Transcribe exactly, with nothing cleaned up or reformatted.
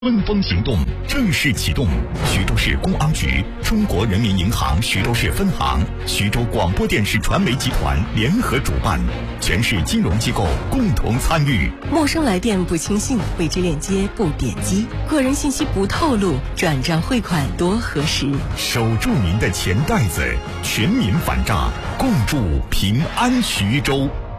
春风行动正式启动，徐州市公安局、中国人民银行徐州市分行、徐州广播电视传媒集团联合主办，全市金融机构共同参与。 陌生来电不轻信，未知链接不点击，个人信息不透露，转账汇款多核实。 守住您的钱袋子，全民反诈，共筑平安徐州。